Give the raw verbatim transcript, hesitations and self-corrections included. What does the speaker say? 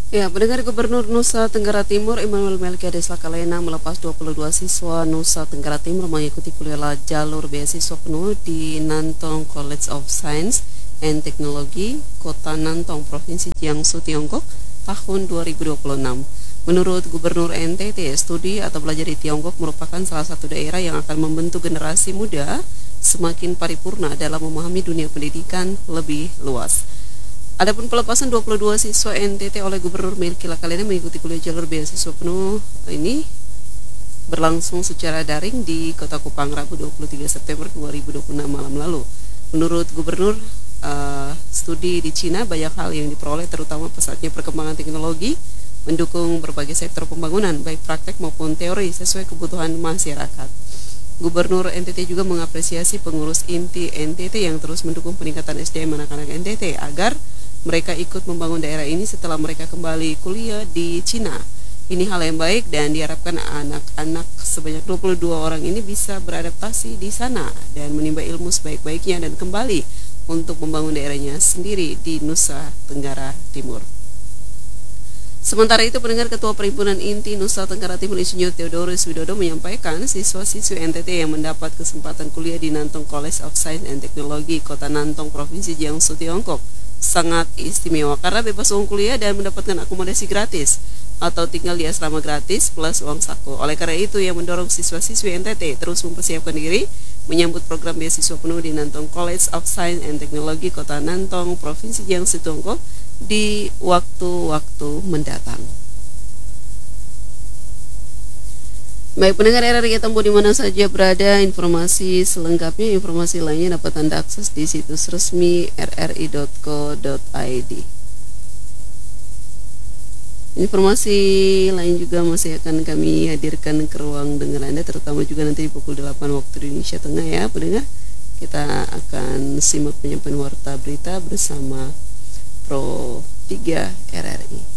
Ya, pendengar Gubernur Nusa Tenggara Timur Immanuel Melkiades Lakalena melepas dua puluh dua siswa Nusa Tenggara Timur mengikuti kuliah jalur beasiswa penuh di Nantong College of Science and Technology, Kota Nantong, Provinsi Jiangsu, Tiongkok, tahun dua ribu dua puluh enam. Menurut Gubernur N T T, studi atau belajar di Tiongkok merupakan salah satu daerah yang akan membentuk generasi muda semakin paripurna dalam memahami dunia pendidikan lebih luas. Adapun pelepasan dua puluh dua siswa N T T oleh Gubernur Melki Lakalena mengikuti kuliah jalur beasiswa penuh ini berlangsung secara daring di Kota Kupang Rabu dua puluh tiga September dua ribu dua puluh enam malam lalu. Menurut Gubernur, uh, studi di Cina banyak hal yang diperoleh, terutama pesatnya perkembangan teknologi mendukung berbagai sektor pembangunan baik praktek maupun teori sesuai kebutuhan masyarakat. Gubernur N T T juga mengapresiasi pengurus inti N T T yang terus mendukung peningkatan S D M anak-anak N T T agar mereka ikut membangun daerah ini setelah mereka kembali kuliah di Cina. Ini hal yang baik dan diharapkan anak-anak sebanyak dua puluh dua orang ini bisa beradaptasi di sana dan menimba ilmu sebaik-baiknya dan kembali untuk membangun daerahnya sendiri di Nusa Tenggara Timur. Sementara itu, pendengar, Ketua Perhimpunan Inti Nusa Tenggara Timur Insinyur Theodorus Widodo menyampaikan siswa-siswi N T T yang mendapat kesempatan kuliah di Nantong College of Science and Technology, Kota Nantong, Provinsi Jiangsu, Tiongkok, sangat istimewa karena bebas uang kuliah dan mendapatkan akomodasi gratis atau tinggal di asrama gratis plus uang saku. Oleh karena itu, yang mendorong siswa-siswi N T T terus mempersiapkan diri menyambut program beasiswa penuh di Nantong College of Science and Technology, Kota Nantong, Provinsi Jiangsu, Tiongkok di waktu-waktu mendatang. Baik pendengar R R I Tempo di mana saja berada, informasi selengkapnya, informasi lainnya dapat Anda akses di situs resmi r r i dot co dot i d. Informasi lain juga masih akan kami hadirkan ke ruang dengar Anda, terutama juga nanti di pukul delapan waktu Indonesia Tengah ya pendengar. Kita akan simak penyampaian warta berita bersama Pro tiga R R I.